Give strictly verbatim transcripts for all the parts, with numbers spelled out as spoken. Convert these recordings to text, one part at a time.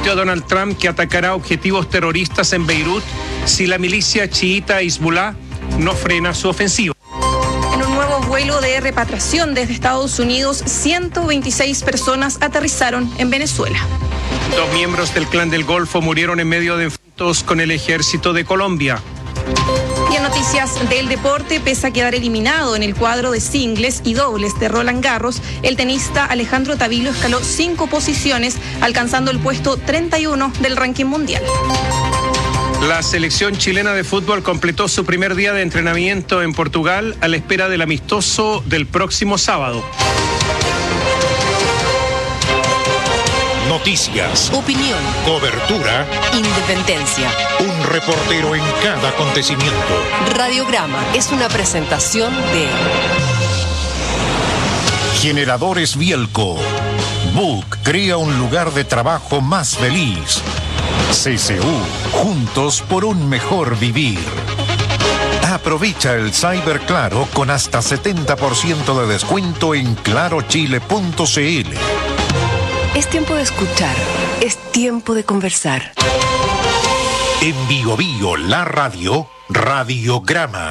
advirtió a Donald Trump que atacará objetivos terroristas en Beirut si la milicia chiita Hezbollah no frena su ofensiva. En un nuevo vuelo de repatriación desde Estados Unidos, ciento veintiséis personas aterrizaron en Venezuela. Dos miembros del Clan del Golfo murieron en medio de enfrentos con el ejército de Colombia. Y en noticias del deporte, pese a quedar eliminado en el cuadro de singles y dobles de Roland Garros, el tenista Alejandro Tavilo escaló cinco posiciones, alcanzando el puesto treinta y uno del ranking mundial. La selección chilena de fútbol completó su primer día de entrenamiento en Portugal a la espera del amistoso del próximo sábado. Noticias, opinión, cobertura, independencia. Un reportero en cada acontecimiento. Radiograma es una presentación de Generadores Bielco. Book crea un lugar de trabajo más feliz. C C U, juntos por un mejor vivir. Aprovecha el Cyber Claro con hasta setenta por ciento de descuento en claro chile punto c l. Es tiempo de escuchar, es tiempo de conversar. En Bio Bio, la radio, Radiograma.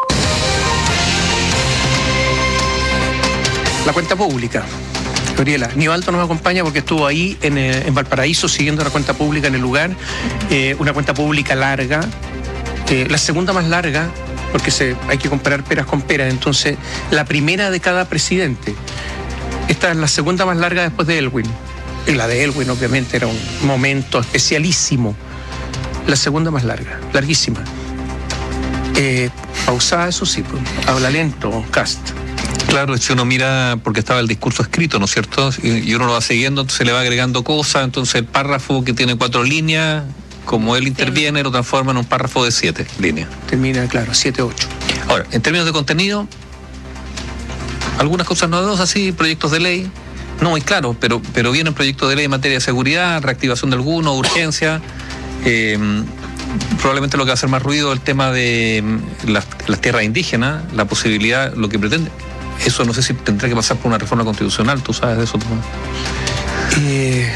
La cuenta pública. Gabriela, Nivaldo nos acompaña porque estuvo ahí en, en Valparaíso siguiendo la cuenta pública en el lugar. Eh, una cuenta pública larga, eh, la segunda más larga, porque se, hay que comparar peras con peras. Entonces, la primera de cada presidente. Esta es la segunda más larga después de Elwin. Y la de Elwin, obviamente, era un momento especialísimo. La segunda más larga, larguísima. Eh, pausada, eso sí, pues, habla lento, Cast. Claro, si uno mira, porque estaba el discurso escrito, ¿no es cierto? Y uno lo va siguiendo, entonces le va agregando cosas, entonces el párrafo que tiene cuatro líneas, como él interviene, lo transforma en un párrafo de siete líneas. Termina, claro, siete, ocho. Ahora, en términos de contenido, algunas cosas novedosas, sí, proyectos de ley, no muy claro, pero, pero vienen proyectos de ley en materia de seguridad, reactivación de algunos, urgencia. Eh, probablemente lo que va a hacer más ruido es el tema de las, las tierras indígenas, la posibilidad, lo que pretende. Eso no sé si tendrá que pasar por una reforma constitucional, ¿tú sabes de eso? Eh,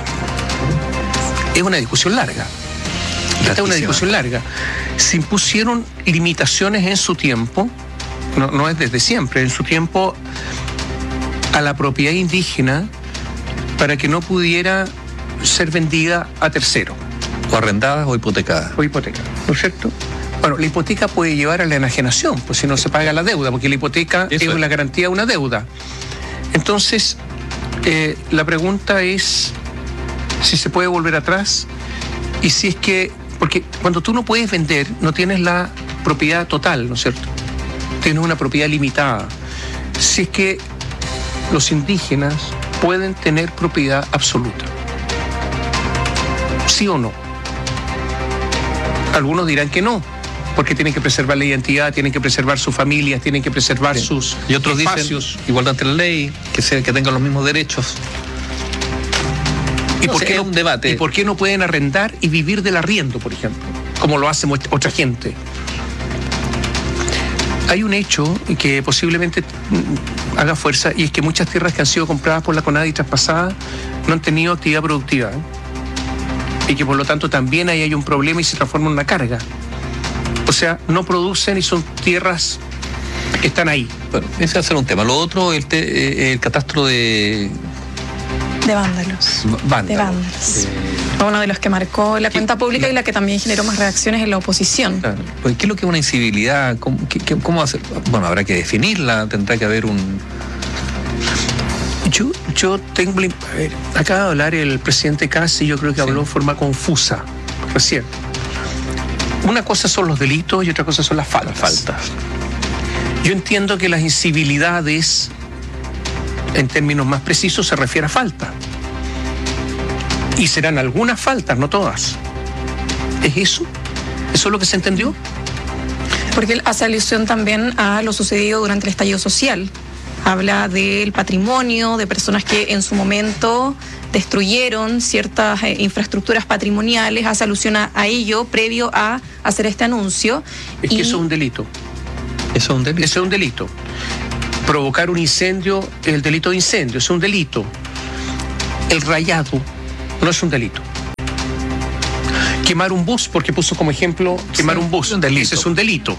es una discusión larga. Esta es una discusión larga. Se impusieron limitaciones en su tiempo, no, no es desde siempre, en su tiempo a la propiedad indígena para que no pudiera ser vendida a tercero. O arrendadas o hipotecadas. O hipotecadas, ¿no es cierto? Bueno, la hipoteca puede llevar a la enajenación, pues si no se paga la deuda, porque la hipoteca Eso es la garantía de una deuda. Entonces, eh, la pregunta es si se puede volver atrás y si es que, porque cuando tú no puedes vender, no tienes la propiedad total, ¿no es cierto? Tienes una propiedad limitada. Si es que los indígenas pueden tener propiedad absoluta. ¿Sí o no? Algunos dirán que no, porque tienen que preservar la identidad, tienen que preservar sus familias, tienen que preservar sí. sus y otros espacios. Dicen igualdad ante la ley, que sea, que tengan los mismos derechos. ¿Y, no por sé, qué no, un debate. ¿Y por qué no pueden arrendar y vivir del arriendo, por ejemplo? Como lo hace otra gente. Hay un hecho que posiblemente haga fuerza, y es que muchas tierras que han sido compradas por la CONADI y traspasadas no han tenido actividad productiva, ¿eh? Y que por lo tanto también ahí hay un problema y se transforma en una carga. O sea, no producen y son tierras que están ahí. Bueno, ese va a ser un tema. Lo otro, el, te, el catastro de... De vándalos. Vándalos. De vándalos. Eh... Uno de los que marcó la cuenta pública y la que también generó más reacciones en la oposición. Claro. Pues, ¿qué es lo que es una incivilidad? ¿Cómo, qué, qué, cómo hacer? Bueno, habrá que definirla, tendrá que haber un... Yo, yo tengo... A ver, acaba de hablar el presidente Kast y yo creo que habló de sí. forma confusa recién. Una cosa son los delitos y otra cosa son las faltas. faltas. Yo entiendo que las incivilidades, en términos más precisos, se refiere a falta. Y serán algunas faltas, no todas. ¿Es eso? ¿Eso es lo que se entendió? Porque él hace alusión también a lo sucedido durante el estallido social. Habla del patrimonio, de personas que en su momento destruyeron ciertas eh, infraestructuras patrimoniales, hace alusión a, a ello previo a hacer este anuncio. Es y... que eso es un delito. Eso es un delito. Eso es un delito. Provocar un incendio, el delito de incendio, es un delito. El rayado no es un delito. Quemar un bus, porque puso como ejemplo quemar Sí, un bus. un delito. Ese es un delito.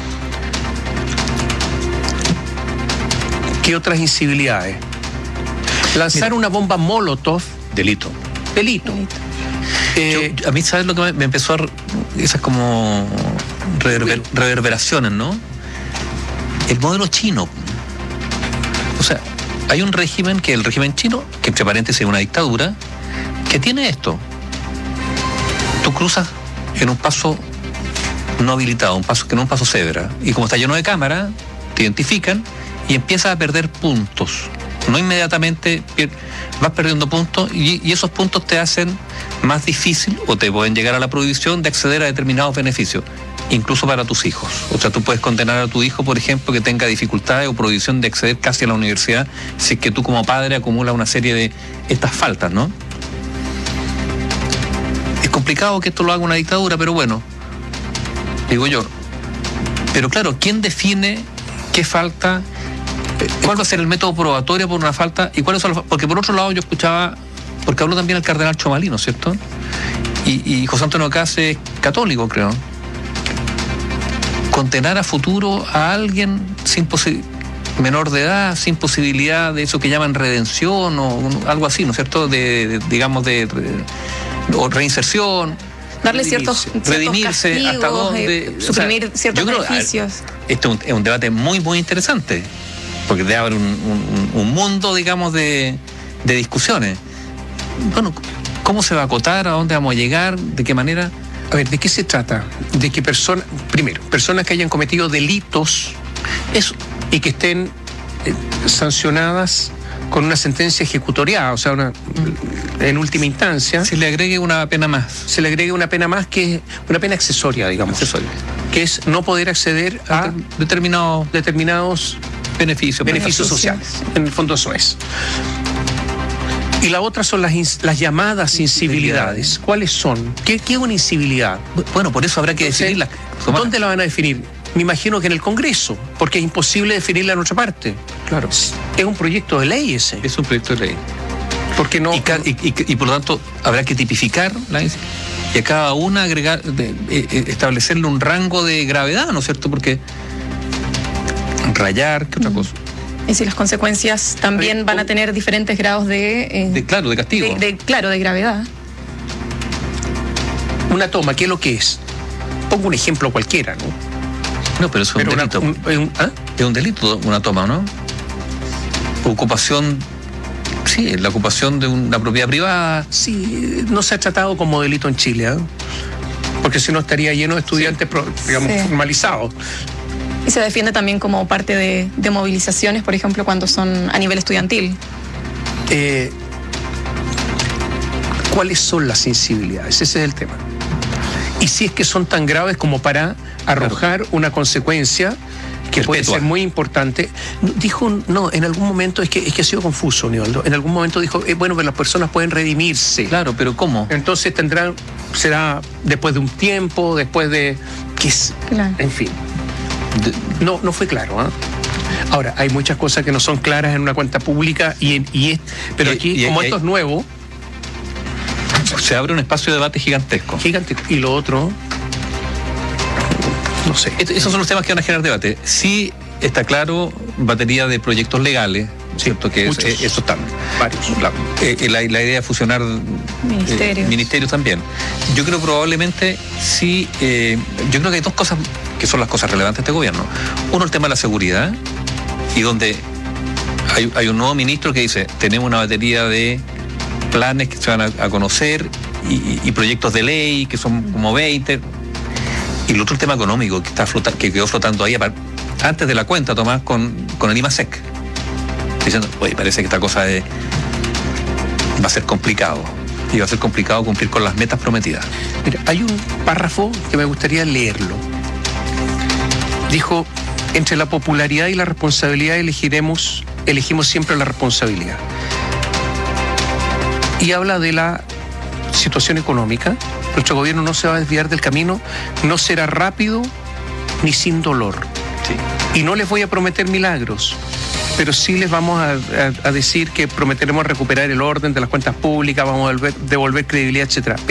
¿Qué otras incivilidades? Lanzar Mira. una bomba Molotov, Delito. delito. Eh, Yo- a mí, ¿sabes lo que me, me empezó a... re- esas como reverber- reverberaciones, ¿no? El modelo chino. O sea, hay un régimen, que el régimen chino, que entre paréntesis es una dictadura, que tiene esto. Tú cruzas en un paso no habilitado, un paso que no es un paso cebra, y como está lleno de cámaras, te identifican y empiezas a perder puntos. No inmediatamente pier- vas perdiendo puntos y, y esos puntos te hacen más difícil o te pueden llegar a la prohibición de acceder a determinados beneficios, incluso para tus hijos. O sea, tú puedes condenar a tu hijo, por ejemplo, que tenga dificultades o prohibición de acceder casi a la universidad si es que tú como padre acumulas una serie de estas faltas, ¿no? Es complicado que esto lo haga una dictadura, pero bueno, digo yo. Pero claro, ¿quién define qué falta? ¿Cuál va a ser el método probatorio por una falta? ¿Y cuáles son los, porque por otro lado yo escuchaba, porque habló también el cardenal Chomalino, ¿cierto? Y, y José Antonio Caz es católico, creo. Condenar a futuro a alguien sin posi- menor de edad, sin posibilidad de eso que llaman redención o un- algo así, ¿no es cierto? De, de- digamos, de, re- o reinserción. Darle ciertos, ciertos Redimirse, castigos, hasta dónde, eh, o sea, suprimir ciertos yo creo, beneficios. Este es un, es un debate muy, muy interesante, porque debe haber un, un- un mundo, digamos, de, de discusiones. Bueno, ¿cómo se va a acotar? ¿A dónde vamos a llegar? ¿De qué manera? a ver, ¿de qué se trata? De que personas, primero, personas que hayan cometido delitos Eso. y que estén eh, sancionadas con una sentencia ejecutoriada, o sea, una, en última instancia, Si le agregue una pena más. se le agregue una pena más que es una pena accesoria, digamos, Accesorio. que es no poder acceder a Determinados determinados beneficios. beneficios Beneficios. sociales. En el fondo eso es. Y la otra son las, ins- las llamadas incivilidades. ¿Cuáles son? ¿Qué, qué es una incivilidad? Bueno, por eso habrá que Entonces, definirla. ¿dónde la van a definir? Me imagino que en el Congreso, porque es imposible definirla en otra parte. Claro. Es un proyecto de ley ese. Es un proyecto de ley. Porque no. Y, ca- y- y- y por lo tanto habrá que tipificar la, y a cada una agregar, de- eh, eh, establecerle un rango de gravedad, ¿no es cierto? Porque rayar, ¿qué otra cosa? Y si las consecuencias también Oye, van a ¿cómo? tener diferentes grados de, eh, De, claro, de castigo. de- de- claro, de gravedad. Una toma, ¿qué es lo que es? Pongo un ejemplo cualquiera, ¿no? No, pero eso es Pero un una- delito. un- un- ¿ah? Es un delito una toma, ¿no? Ocupación, sí, la ocupación de una propiedad privada. Sí, no se ha tratado como delito en Chile, ¿ah? Porque si no estaría lleno de estudiantes, pro- digamos, Sí. formalizados. Y se defiende también como parte de, de movilizaciones, por ejemplo, cuando son a nivel estudiantil. Eh, ¿Cuáles son las sensibilidades? Ese es el tema. Y si es que son tan graves como para arrojar una consecuencia que puede Perpetua. ser muy importante. No, Dijo, no, en algún momento, es que, es que ha sido confuso, Nivaldo. En algún momento dijo, eh, bueno, pero las personas pueden redimirse. Claro, pero ¿cómo? Entonces tendrán, será después de un tiempo, después de, qué es, Claro. en fin. De- No, no fue claro, ¿ah? Ahora, hay muchas cosas que no son claras en una cuenta pública, y, en- y es, pero Y- aquí, y- como y- esto es nuevo, se abre un espacio de debate gigantesco. gigante, y lo otro, no sé. Est- Esos son los temas que van a generar debate. Sí está claro, batería de proyectos legales, ¿cierto? Que es, muchos. eh, eso están. Varios. La, eh, la- la idea de fusionar Ministerios. eh, ministerios también. Yo creo probablemente sí, eh, yo creo que hay dos cosas que son las cosas relevantes de este gobierno. Uno, el tema de la seguridad, y donde hay, hay un nuevo ministro que dice, tenemos una batería de planes que se van a, a conocer y, y- y proyectos de ley que son como veinte. Y el otro, el tema económico que está flota- que quedó flotando ahí apar- antes de la cuenta, Tomás, con, con el IMASEC. Diciendo, oye, parece que esta cosa de, va a ser complicado. Y va a ser complicado cumplir con las metas prometidas. Mira, hay un párrafo que me gustaría leerlo. Dijo, entre la popularidad y la responsabilidad elegiremos, elegimos siempre la responsabilidad. Y habla de la situación económica. Nuestro gobierno no se va a desviar del camino, no será rápido ni sin dolor. Sí. Y no les voy a prometer milagros, pero sí les vamos a, a- a decir que prometeremos recuperar el orden de las cuentas públicas, vamos a devolver, devolver credibilidad, etcétera.